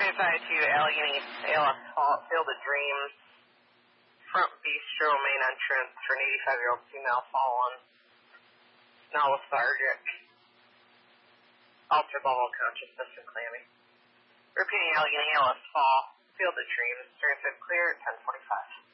10:52, Allegheny, ALS Fault, Field of Dreams, front bistro, main entrance for an 85-year-old female fallen. Now lethargic. Altered level of consciousness and clammy. Repeating Allegheny, ALS Fall, Field of Dreams, turn 5 clear at 10:45.